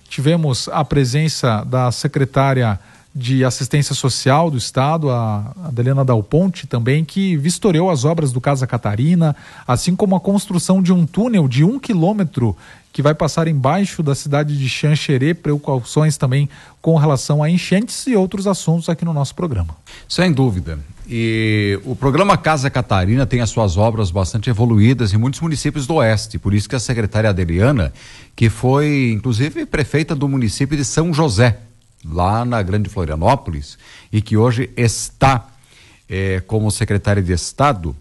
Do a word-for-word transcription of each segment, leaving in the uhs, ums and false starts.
tivemos a presença da secretária de Assistência Social do Estado, a Adeliana Dal Ponte, também, que vistoriou as obras do Casa Catarina, assim como a construção de um túnel de um quilômetro que vai passar embaixo da cidade de Xanxerê, precauções também com relação a enchentes e outros assuntos aqui no nosso programa. Sem dúvida. E o programa Casa Catarina tem as suas obras bastante evoluídas em muitos municípios do Oeste, por isso que a secretária Adeliana, que foi inclusive prefeita do município de São José, lá na Grande Florianópolis, e que hoje está eh, como secretária de Estado,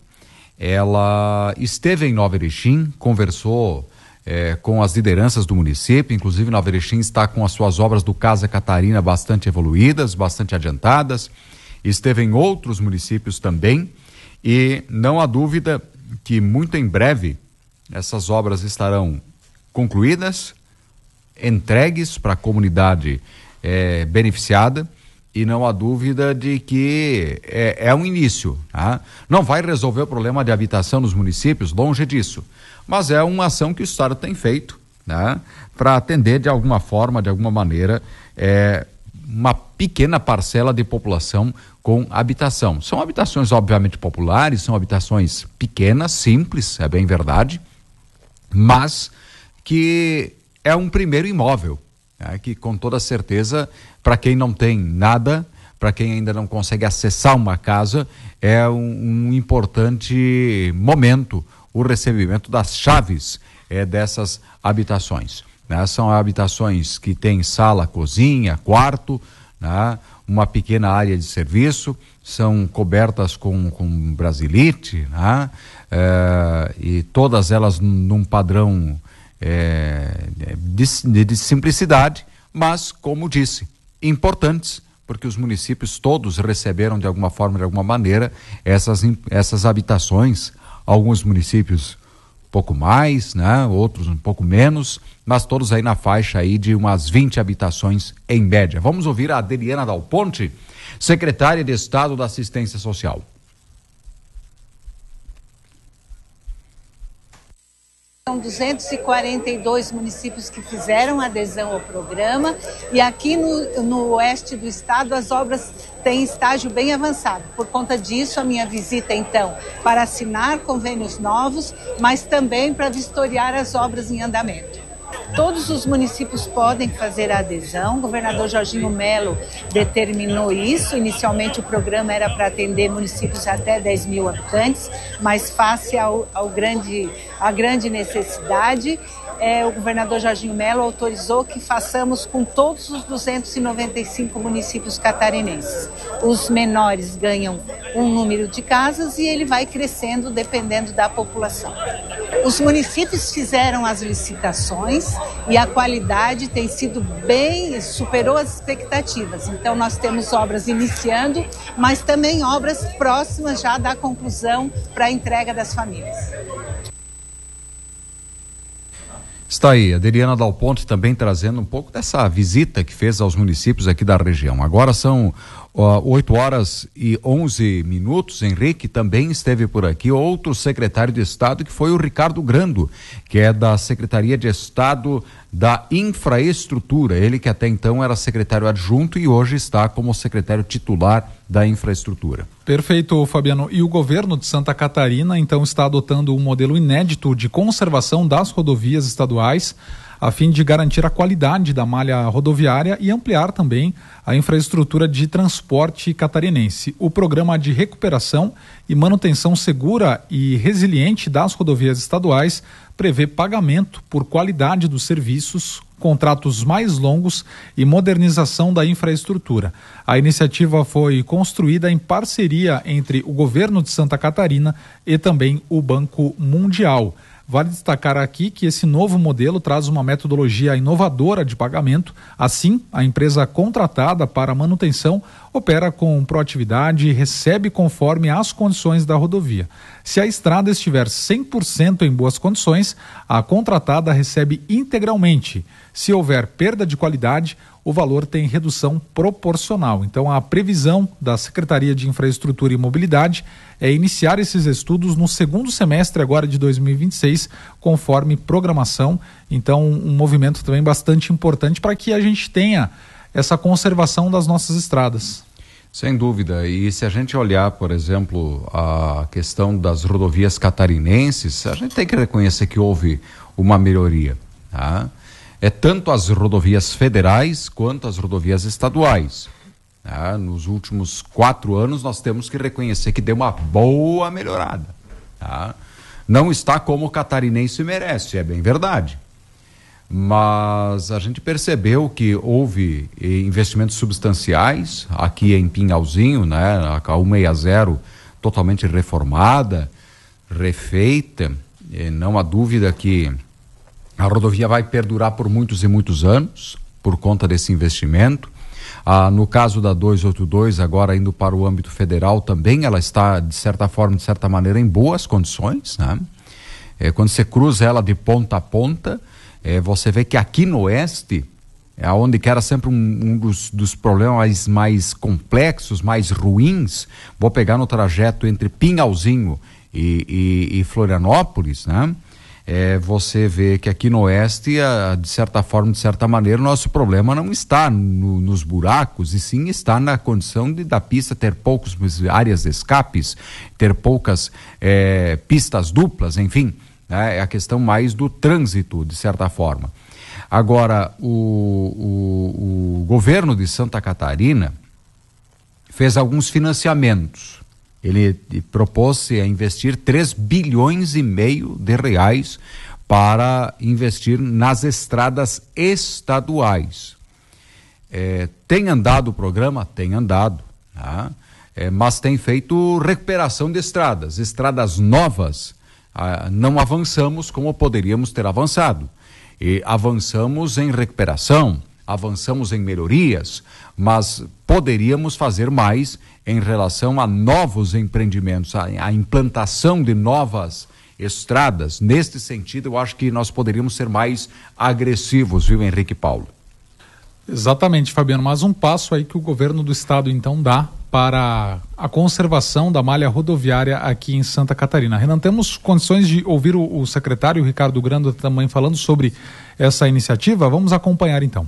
ela esteve em Nova Erechim, conversou eh, com as lideranças do município, inclusive Nova Erechim está com as suas obras do Casa Catarina bastante evoluídas, bastante adiantadas, esteve em outros municípios também, e não há dúvida que muito em breve essas obras estarão concluídas, entregues para a comunidade É, beneficiada, e não há dúvida de que é, é um início, tá? Não vai resolver o problema de habitação nos municípios, longe disso, mas é uma ação que o Estado tem feito, né? Para atender de alguma forma, de alguma maneira, é, uma pequena parcela de população com habitação. São habitações obviamente populares, são habitações pequenas, simples, é bem verdade, mas que é um primeiro imóvel. É, que com toda certeza, para quem não tem nada, para quem ainda não consegue acessar uma casa, é um, um importante momento o recebimento das chaves é, dessas habitações. Né? São habitações que têm sala, cozinha, quarto, né? Uma pequena área de serviço, são cobertas com, com brasilite, né? É, e todas elas num padrão É, de, de simplicidade, mas, como disse, importantes, porque os municípios todos receberam de alguma forma, de alguma maneira, essas, essas habitações, alguns municípios um pouco mais, né? Outros um pouco menos, mas todos aí na faixa aí de umas vinte habitações em média. Vamos ouvir a Adeliana Dal Ponte, secretária de Estado da Assistência Social. São duzentos e quarenta e dois municípios que fizeram adesão ao programa, e aqui no, no oeste do estado as obras têm estágio bem avançado. Por conta disso, a minha visita, então, para assinar convênios novos, mas também para vistoriar as obras em andamento. Todos os municípios podem fazer a adesão. O governador Jorginho Melo determinou isso. Inicialmente o programa era para atender municípios até dez mil habitantes, mas face ao, ao grande, à grande necessidade, é, o governador Jorginho Melo autorizou que façamos com todos os duzentos e noventa e cinco municípios catarinenses. Os menores ganham um número de casas e ele vai crescendo dependendo da população. Os municípios fizeram as licitações e a qualidade tem sido bem, superou as expectativas. Então nós temos obras iniciando, mas também obras próximas já da conclusão para a entrega das famílias. Está aí, a Adeliana Dal Ponte também trazendo um pouco dessa visita que fez aos municípios aqui da região. Agora são oito horas e onze minutos. Henrique também esteve por aqui, outro secretário de Estado, que foi o Ricardo Grando, que é da Secretaria de Estado da Infraestrutura. Ele que até então era secretário adjunto e hoje está como secretário titular da Infraestrutura. Perfeito, Fabiano. E o governo de Santa Catarina, então, está adotando um modelo inédito de conservação das rodovias estaduais, a fim de garantir a qualidade da malha rodoviária e ampliar também a infraestrutura de transporte catarinense. O programa de recuperação e manutenção segura e resiliente das rodovias estaduais prevê pagamento por qualidade dos serviços, contratos mais longos e modernização da infraestrutura. A iniciativa foi construída em parceria entre o governo de Santa Catarina e também o Banco Mundial. Vale destacar aqui que esse novo modelo traz uma metodologia inovadora de pagamento. Assim, a empresa contratada para a manutenção opera com proatividade e recebe conforme as condições da rodovia. Se a estrada estiver cem por cento em boas condições, a contratada recebe integralmente. Se houver perda de qualidade, o valor tem redução proporcional. Então, a previsão da Secretaria de Infraestrutura e Mobilidade é iniciar esses estudos no segundo semestre agora de dois mil e vinte e seis, conforme programação. Então, um movimento também bastante importante para que a gente tenha essa conservação das nossas estradas. Sem dúvida. E se a gente olhar, por exemplo, a questão das rodovias catarinenses, a gente tem que reconhecer que houve uma melhoria, tá? É tanto as rodovias federais quanto as rodovias estaduais. Tá? Nos últimos quatro anos nós temos que reconhecer que deu uma boa melhorada. Tá? Não está como o catarinense merece, é bem verdade. Mas a gente percebeu que houve investimentos substanciais aqui em Pinhalzinho, né? A cento e sessenta totalmente reformada, refeita, e não há dúvida que a rodovia vai perdurar por muitos e muitos anos, por conta desse investimento. Ah, no caso da duzentos e oitenta e dois, agora indo para o âmbito federal, também ela está, de certa forma, de certa maneira, em boas condições, né? É, quando você cruza ela de ponta a ponta, é, você vê que aqui no oeste, é onde que era sempre um, um dos, dos problemas mais complexos, mais ruins, vou pegar no trajeto entre Pinhalzinho e, e, e Florianópolis, né? É, você vê que aqui no oeste, a, de certa forma, de certa maneira, o nosso problema não está no, nos buracos, e sim está na condição de da pista ter poucas áreas de escapes, ter poucas é, pistas duplas, enfim, né? É a questão mais do trânsito, de certa forma. Agora, o, o, o governo de Santa Catarina fez alguns financiamentos. Ele propôs-se a investir três bilhões e meio de reais para investir nas estradas estaduais. É, tem andado o programa? Tem andado, tá? É, mas tem feito recuperação de estradas. Estradas novas, ah, não avançamos como poderíamos ter avançado. E avançamos em recuperação, avançamos em melhorias, mas poderíamos fazer mais em relação a novos empreendimentos, a, a implantação de novas estradas. Neste sentido, eu acho que nós poderíamos ser mais agressivos, viu, Henrique Paulo? Exatamente, Fabiano, mas um passo aí que o governo do estado então dá para a conservação da malha rodoviária aqui em Santa Catarina. Renan, temos condições de ouvir o, o secretário Ricardo Granda também falando sobre essa iniciativa? Vamos acompanhar então.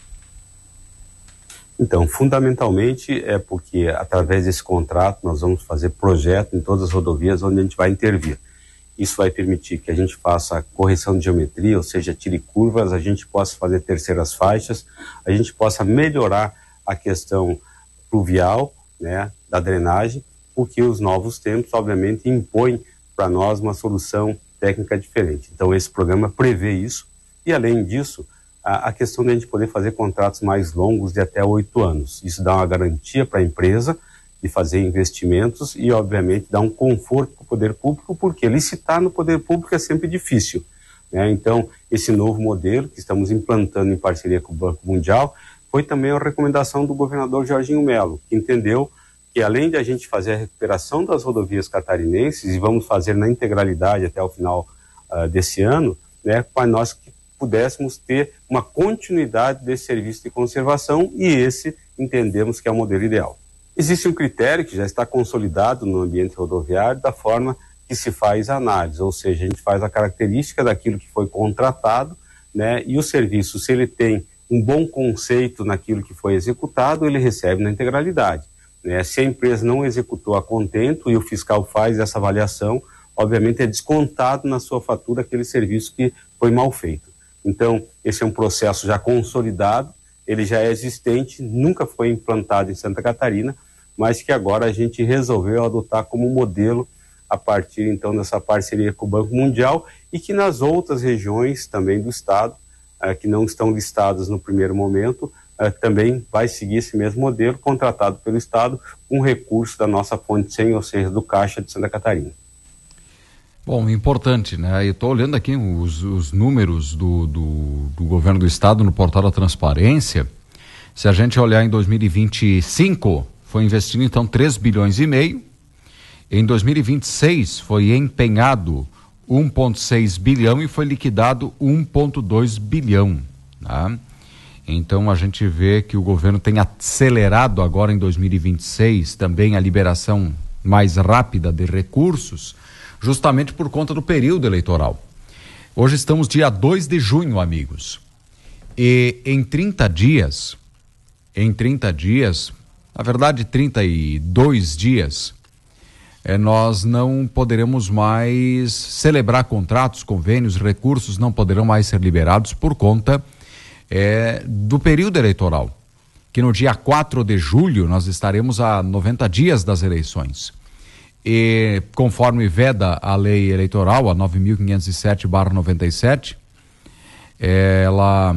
Então, fundamentalmente é porque através desse contrato nós vamos fazer projeto em todas as rodovias onde a gente vai intervir. Isso vai permitir que a gente faça correção de geometria, ou seja, tire curvas, a gente possa fazer terceiras faixas, a gente possa melhorar a questão pluvial, né, da drenagem, porque os novos tempos, obviamente, impõem para nós uma solução técnica diferente. Então, esse programa prevê isso e, além disso, a questão de a gente poder fazer contratos mais longos de até oito anos. Isso dá uma garantia para a empresa de fazer investimentos e, obviamente, dá um conforto para o poder público, porque licitar no poder público é sempre difícil, né? Então, esse novo modelo que estamos implantando em parceria com o Banco Mundial foi também a recomendação do governador Jorginho Melo, que entendeu que, além de a gente fazer a recuperação das rodovias catarinenses, e vamos fazer na integralidade até o final uh, desse ano, né, para nós que pudéssemos ter uma continuidade desse serviço de conservação, e esse entendemos que é o modelo ideal. Existe um critério que já está consolidado no ambiente rodoviário da forma que se faz a análise, ou seja, a gente faz a característica daquilo que foi contratado, né, e o serviço, se ele tem um bom conceito naquilo que foi executado, ele recebe na integralidade, né? Se a empresa não executou a contento e o fiscal faz essa avaliação, obviamente é descontado na sua fatura aquele serviço que foi mal feito. Então, esse é um processo já consolidado, ele já é existente, nunca foi implantado em Santa Catarina, mas que agora a gente resolveu adotar como modelo a partir, então, dessa parceria com o Banco Mundial, e que nas outras regiões também do estado, eh, que não estão listadas no primeiro momento, eh, também vai seguir esse mesmo modelo, contratado pelo estado, um recurso da nossa fonte cem, ou seja, do Caixa de Santa Catarina. Bom, importante, né? Eu estou olhando aqui os, os números do, do, do governo do estado no portal da transparência. Se a gente olhar em dois mil e vinte e cinco, foi investido então três bilhões e meio. Em dois mil e vinte e seis foi empenhado um vírgula seis bilhão e foi liquidado um vírgula dois bilhão. Tá? Então a gente vê que o governo tem acelerado agora em dois mil e vinte e seis também a liberação mais rápida de recursos, justamente por conta do período eleitoral. Hoje estamos dia dois de junho, amigos. E em trinta dias, em trinta dias, na verdade trinta e dois dias, É, nós não poderemos mais celebrar contratos, convênios, recursos não poderão mais ser liberados por conta é, do período eleitoral, que no dia quatro de julho nós estaremos a noventa dias das eleições. E conforme veda a lei eleitoral, a nove mil quinhentos e sete barra noventa e sete, ela,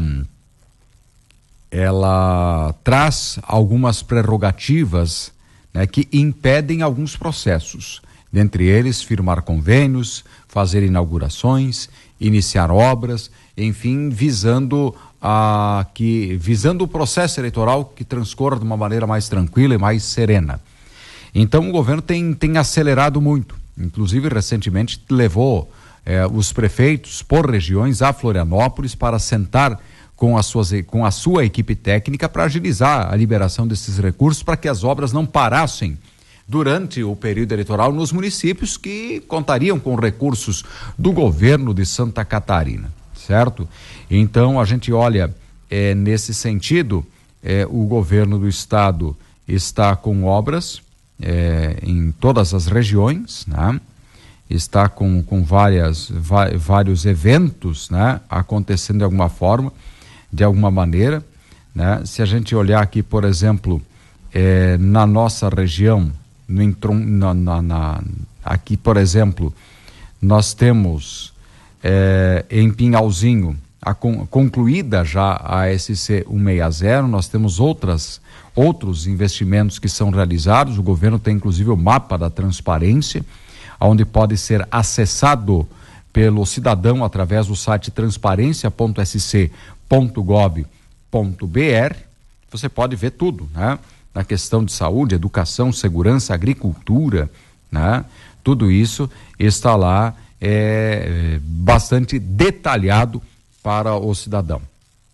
ela traz algumas prerrogativas, né, que impedem alguns processos, dentre eles firmar convênios, fazer inaugurações, iniciar obras, enfim, visando a que visando o processo eleitoral que transcorra de uma maneira mais tranquila e mais serena. Então o governo tem, tem acelerado muito, inclusive recentemente levou eh, os prefeitos por regiões a Florianópolis para sentar com a, suas, com a sua equipe técnica para agilizar a liberação desses recursos para que as obras não parassem durante o período eleitoral nos municípios que contariam com recursos do governo de Santa Catarina, certo? Então a gente olha é, nesse sentido, é, o governo do estado está com obras é, em todas as regiões, né? Está com, com várias, va- vários eventos, né? Acontecendo de alguma forma, de alguma maneira, né? Se a gente olhar aqui, por exemplo, eh, na nossa região, no entron, na, na, na, aqui, por exemplo, nós temos eh, em Pinhalzinho a con, concluída já a S C cento e sessenta, nós temos outras, outros investimentos que são realizados, o governo tem inclusive o mapa da transparência, onde pode ser acessado pelo cidadão através do site transparência ponto s c ponto gov ponto b r. Você pode ver tudo, né? Na questão de saúde, educação, segurança, agricultura, né? Tudo isso está lá é, bastante detalhado para o cidadão.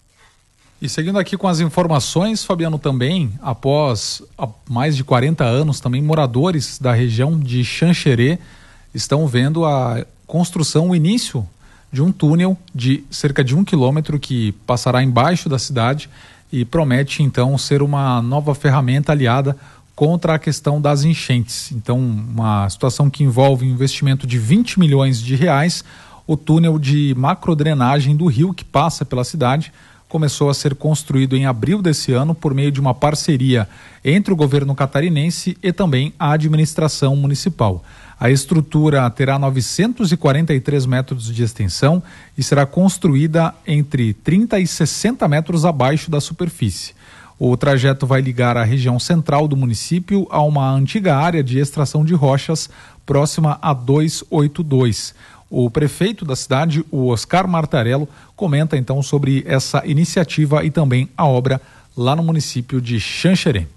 E seguindo aqui com as informações, Fabiano, também, após mais de quarenta anos, também moradores da região de Xanxerê estão vendo a construção, o início de um túnel de cerca de um quilômetro que passará embaixo da cidade e promete então ser uma nova ferramenta aliada contra a questão das enchentes. Então, uma situação que envolve um investimento de vinte milhões de reais. O túnel de macrodrenagem do rio que passa pela cidade começou a ser construído em abril desse ano por meio de uma parceria entre o governo catarinense e também a administração municipal. A estrutura terá novecentos e quarenta e três metros de extensão e será construída entre trinta e sessenta metros abaixo da superfície. O trajeto vai ligar a região central do município a uma antiga área de extração de rochas próxima a duzentos e oitenta e dois. O prefeito da cidade, o Oscar Martarello, comenta então sobre essa iniciativa e também a obra lá no município de Xanxerê.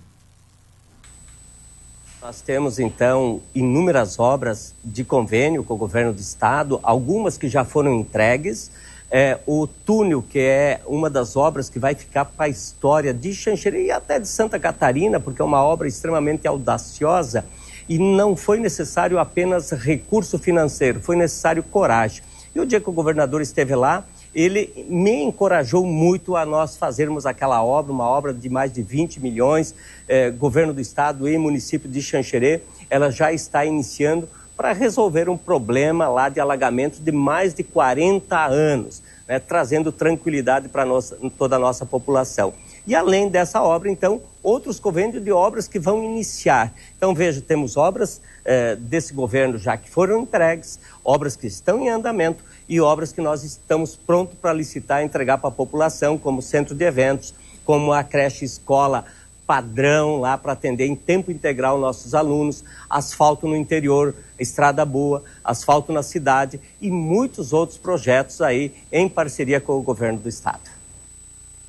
Nós temos, então, inúmeras obras de convênio com o governo do estado, algumas que já foram entregues. É, o túnel, que é uma das obras que vai ficar para a história de Xanxerê e até de Santa Catarina, porque é uma obra extremamente audaciosa e não foi necessário apenas recurso financeiro, foi necessário coragem. E o dia que o governador esteve lá, ele me encorajou muito a nós fazermos aquela obra, uma obra de mais de vinte milhões, eh, governo do estado e município de Xanxerê, ela já está iniciando para resolver um problema lá de alagamento de mais de quarenta anos, né, trazendo tranquilidade para toda a nossa população. E além dessa obra, então, outros convênios de obras que vão iniciar. Então, veja, temos obras eh, desse governo já que foram entregues, obras que estão em andamento, e obras que nós estamos prontos para licitar e entregar para a população, como centro de eventos, como a creche escola padrão lá para atender em tempo integral nossos alunos, asfalto no interior, estrada boa, asfalto na cidade e muitos outros projetos aí em parceria com o governo do estado.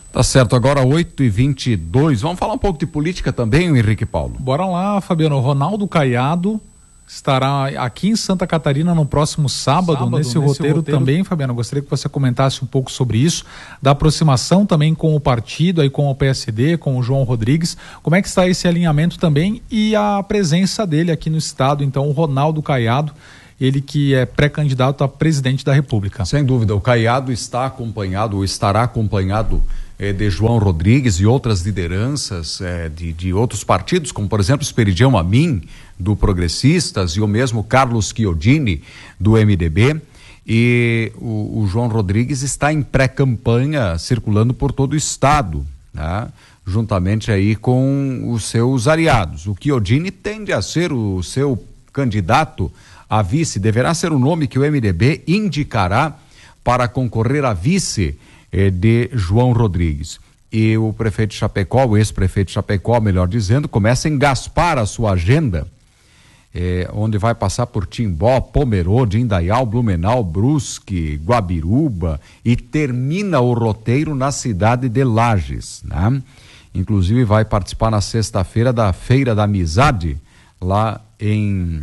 Tá certo, agora oito e vinte e dois, vamos falar um pouco de política também, Henrique Paulo? Bora lá, Fabiano. Ronaldo Caiado estará aqui em Santa Catarina no próximo sábado, sábado nesse, nesse roteiro, roteiro também, Fabiano. Gostaria que você comentasse um pouco sobre isso, da aproximação também com o partido, aí com o P S D, com o João Rodrigues. Como é que está esse alinhamento também e a presença dele aqui no estado, então, o Ronaldo Caiado, ele que é pré-candidato a presidente da República. Sem dúvida, o Caiado está acompanhado, ou estará acompanhado eh, de João Rodrigues e outras lideranças eh, de, de outros partidos, como por exemplo Esperidião Amin, do Progressistas, e o mesmo Carlos Chiodini, do M D B, e o, o João Rodrigues está em pré-campanha circulando por todo o estado, né? Juntamente aí com os seus aliados. O Chiodini tende a ser o seu candidato a vice, deverá ser o nome que o M D B indicará para concorrer a vice eh, de João Rodrigues. E o prefeito de Chapecó, o ex-prefeito de Chapecó, melhor dizendo, começa a engaspar a sua agenda, eh, onde vai passar por Timbó, Pomerode, Indaial, Blumenau, Brusque, Guabiruba, e termina o roteiro na cidade de Lages, né? Inclusive vai participar na sexta-feira da Feira da Amizade, lá em...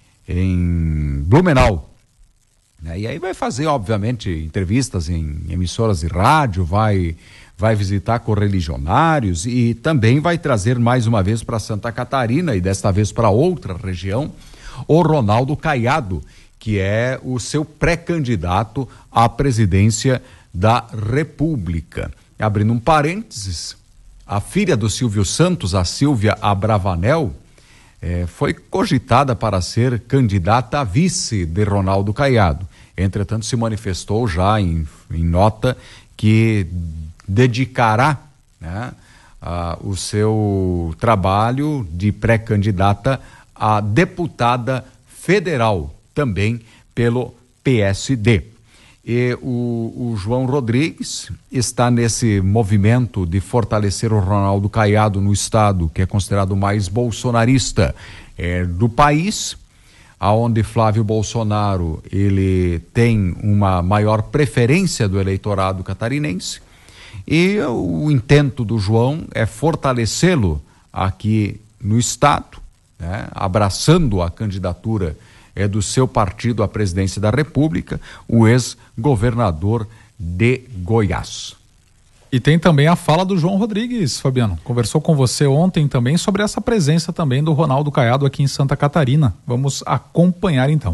em Blumenau, né? E aí vai fazer, obviamente, entrevistas em emissoras de rádio, vai, vai visitar correligionários e também vai trazer mais uma vez para Santa Catarina, e desta vez para outra região, o Ronaldo Caiado, que é o seu pré-candidato à presidência da República. Abrindo um parênteses, a filha do Silvio Santos, a Silvia Abravanel, É, foi cogitada para ser candidata a vice de Ronaldo Caiado. Entretanto, se manifestou já em, em nota que dedicará, né, a, o seu trabalho de pré-candidata a deputada federal, também pelo P S D. E o, o João Rodrigues está nesse movimento de fortalecer o Ronaldo Caiado no estado, que é considerado o mais bolsonarista é, do país, aonde Flávio Bolsonaro ele tem uma maior preferência do eleitorado catarinense, e o intento do João é fortalecê-lo aqui no estado, né, abraçando a candidatura é do seu partido à presidência da República, o ex-governador de Goiás. E tem também a fala do João Rodrigues, Fabiano. Conversou com você ontem também sobre essa presença também do Ronaldo Caiado aqui em Santa Catarina. Vamos acompanhar então.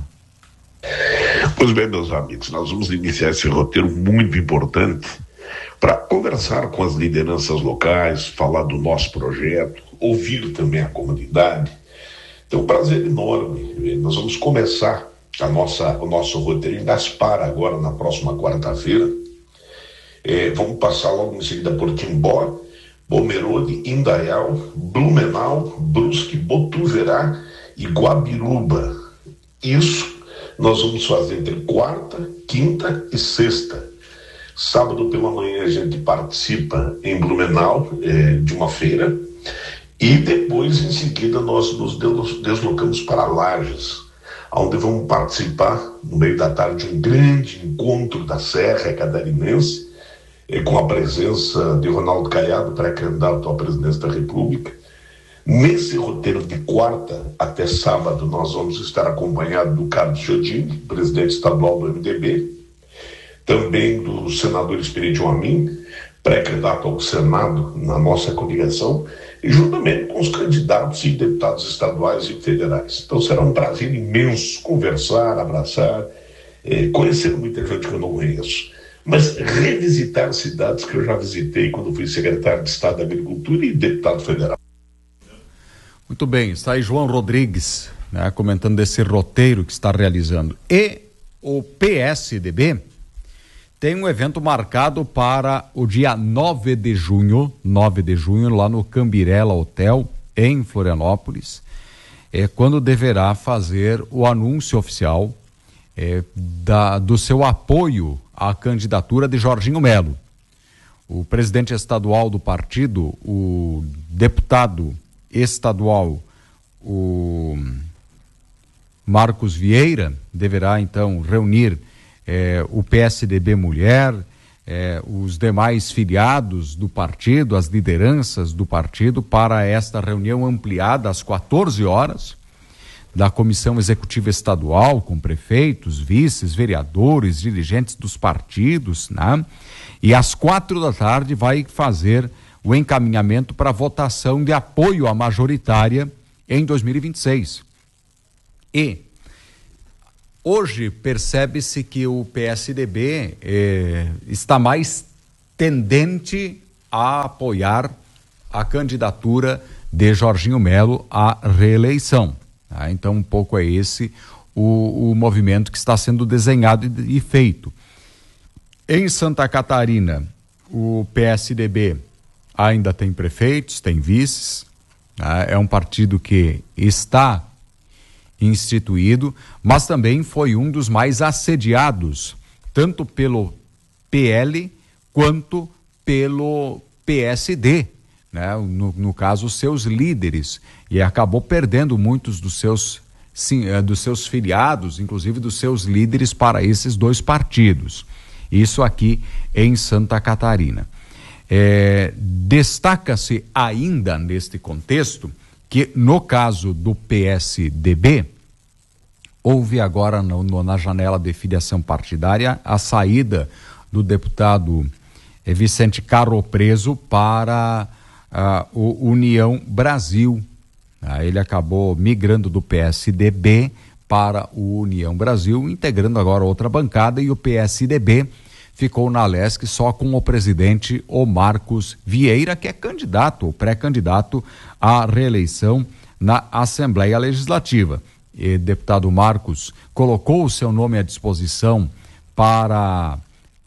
Pois bem, meus amigos, nós vamos iniciar esse roteiro muito importante para conversar com as lideranças locais, falar do nosso projeto, ouvir também a comunidade. É um prazer enorme. Nós vamos começar a nossa, o nosso roteiro em Gaspar agora na próxima quarta-feira. É, vamos passar logo em seguida por Timbó, Pomerode, Indaial, Blumenau, Brusque, Botuverá e Guabiruba. Isso nós vamos fazer entre quarta, quinta e sexta. Sábado pela manhã a gente participa em Blumenau é, de uma feira. E depois, em seguida, nós nos deslocamos para Lages, onde vamos participar, no meio da tarde, de um grande encontro da Serra Catarinense, eh, com a presença de Ronaldo Caiado, pré-candidato à presidência da República. Nesse roteiro de quarta até sábado, nós vamos estar acompanhados do Carlos Chiodini, presidente estadual do M D B, também do senador Esperidião Amin, pré-candidato ao Senado na nossa coligação, e juntamente com os candidatos e deputados estaduais e federais. Então será um prazer imenso conversar, abraçar, eh, conhecer muita gente que eu não conheço, mas revisitar cidades que eu já visitei quando fui secretário de Estado da Agricultura e deputado federal. Muito bem, está aí João Rodrigues, né, comentando desse roteiro que está realizando. E o P S D B tem um evento marcado para o dia nove de junho, nove de junho, lá no Cambirela Hotel, em Florianópolis, é quando deverá fazer o anúncio oficial é, da, do seu apoio à candidatura de Jorginho Melo. O presidente estadual do partido, o deputado estadual, o Marcos Vieira, deverá então reunir Eh, o P S D B Mulher, eh, os demais filiados do partido, as lideranças do partido, para esta reunião ampliada às quatorze horas da Comissão Executiva Estadual, com prefeitos, vices, vereadores, dirigentes dos partidos, né? E às quatro da tarde vai fazer o encaminhamento para votação de apoio à majoritária em dois mil e vinte e seis. E hoje percebe-se que o P S D B eh, está mais tendente a apoiar a candidatura de Jorginho Melo à reeleição. Tá? Então, um pouco é esse o, o movimento que está sendo desenhado e, e feito. Em Santa Catarina, o P S D B ainda tem prefeitos, tem vices, tá? É um partido que está instituído, mas também foi um dos mais assediados, tanto pelo P L quanto pelo P S D, né? No, no caso, seus líderes, e acabou perdendo muitos dos seus, sim, dos seus filiados, inclusive dos seus líderes, para esses dois partidos. Isso aqui em Santa Catarina. É, destaca-se ainda neste contexto que, no caso do P S D B, houve agora no, no, na janela de filiação partidária a saída do deputado eh, Vicente Carro Preso para a uh, União Brasil. Ah, ele acabou migrando do P S D B para o União Brasil, integrando agora outra bancada, e o P S D B ficou na Lesc só com o presidente o Marcos Vieira, que é candidato, ou pré-candidato à reeleição na Assembleia Legislativa. E deputado Marcos colocou o seu nome à disposição para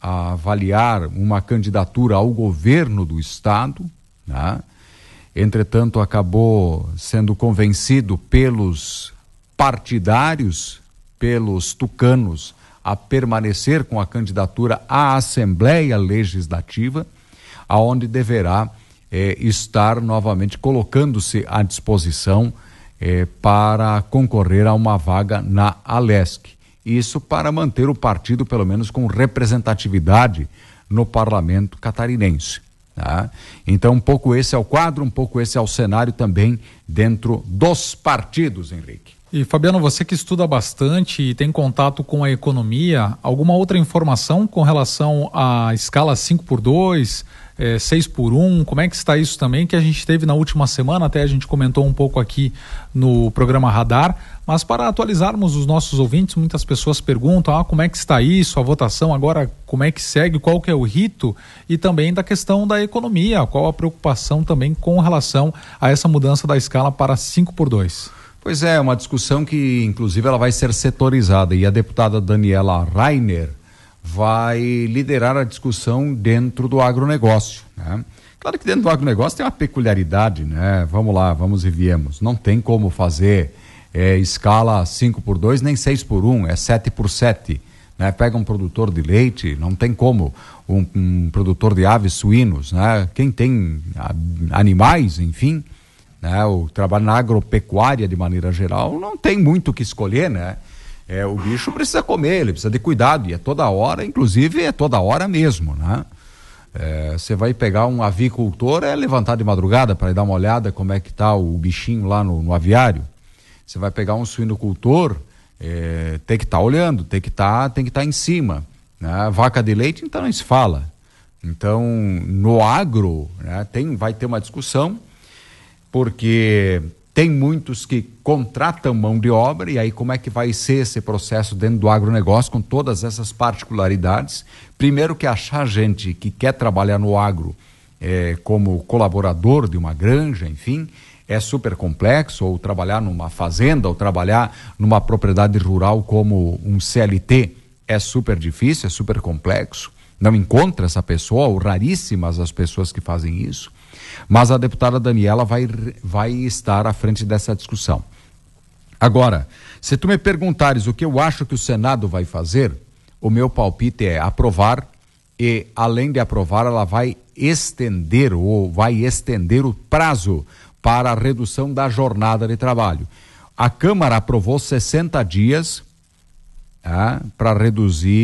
avaliar uma candidatura ao governo do estado, né? Entretanto, acabou sendo convencido pelos partidários, pelos tucanos, a permanecer com a candidatura à Assembleia Legislativa, aonde deverá eh, estar novamente colocando-se à disposição eh, para concorrer a uma vaga na Alesc. Isso para manter o partido, pelo menos, com representatividade no parlamento catarinense. Tá? Então, um pouco esse é o quadro, um pouco esse é o cenário também dentro dos partidos, Henrique. E, Fabiano, você que estuda bastante e tem contato com a economia, alguma outra informação com relação à escala cinco por dois, é, seis por um, como é que está isso também, que a gente teve na última semana, até a gente comentou um pouco aqui no programa Radar, mas para atualizarmos os nossos ouvintes, muitas pessoas perguntam, ah, como é que está isso, a votação agora, como é que segue, qual que é o rito, e também da questão da economia, qual a preocupação também com relação a essa mudança da escala para cinco por dois. Pois é, uma discussão que inclusive ela vai ser setorizada, e a deputada Daniela Rainer vai liderar a discussão dentro do agronegócio, né? Claro que dentro do agronegócio tem uma peculiaridade, né? Vamos lá, vamos e viemos. Não tem como fazer é, escala cinco por dois nem seis por um, é sete por sete. Né? Pega um produtor de leite, não tem como. Um, um produtor de aves, suínos, né? Quem tem a, animais, enfim, né? O trabalho na agropecuária de maneira geral, não tem muito o que escolher, né? É, o bicho precisa comer, ele precisa de cuidado, e é toda hora, inclusive é toda hora mesmo, né? Você é, vai pegar um avicultor, é levantar de madrugada para ir dar uma olhada como é que tá o bichinho lá no, no aviário. Você vai pegar um suinocultor, é, tem que estar tá olhando, tem que estar tá, tem que tá em cima, né? Vaca de leite, então não se fala. Então, no agro, né, tem, vai ter uma discussão, porque tem muitos que contratam mão de obra, e aí como é que vai ser esse processo dentro do agronegócio com todas essas particularidades? Primeiro, que achar gente que quer trabalhar no agro é, como colaborador de uma granja, enfim, é super complexo, ou trabalhar numa fazenda, ou trabalhar numa propriedade rural como um C L T é super difícil, é super complexo, não encontra essa pessoa, ou raríssimas as pessoas que fazem isso. Mas a deputada Daniela vai, vai estar à frente dessa discussão. Agora, se tu me perguntares o que eu acho que o Senado vai fazer, o meu palpite é aprovar, e além de aprovar, ela vai estender ou vai estender o prazo para a redução da jornada de trabalho. A Câmara aprovou sessenta dias, tá, para reduzir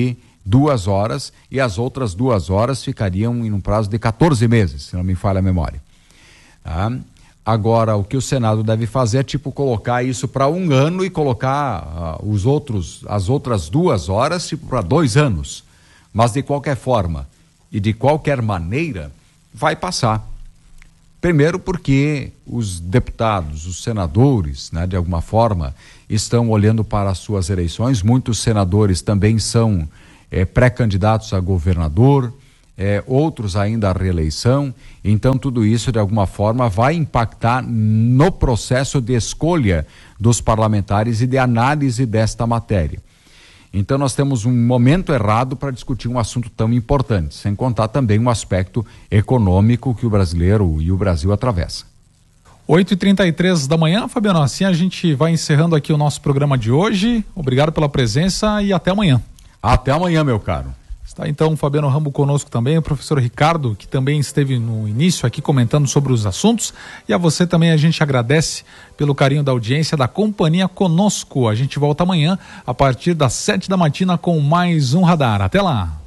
duas horas, e as outras duas horas ficariam em um prazo de quatorze meses, se não me falha a memória. Tá? Agora, o que o Senado deve fazer é tipo colocar isso para um ano e colocar uh, os outros, as outras duas horas tipo para dois anos. Mas de qualquer forma e de qualquer maneira vai passar. Primeiro porque os deputados, os senadores, né, de alguma forma, estão olhando para as suas eleições. Muitos senadores também são é, pré-candidatos a governador. É, outros ainda a reeleição, então tudo isso de alguma forma vai impactar no processo de escolha dos parlamentares e de análise desta matéria. Então nós temos um momento errado para discutir um assunto tão importante, sem contar também um aspecto econômico que o brasileiro e o Brasil atravessa. oito e trinta e três da manhã, Fabiano, assim a gente vai encerrando aqui o nosso programa de hoje. Obrigado pela presença e até amanhã. Até amanhã, meu caro. Está então o Fabiano Rambo conosco também, o professor Ricardo, que também esteve no início aqui comentando sobre os assuntos, e a você também a gente agradece pelo carinho da audiência, da companhia conosco. A gente volta amanhã a partir das sete da matina com mais um Radar. Até lá!